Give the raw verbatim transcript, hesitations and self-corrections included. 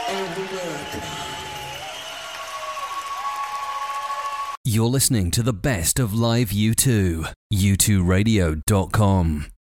You're listening to the best of live U two. U two radio dot com.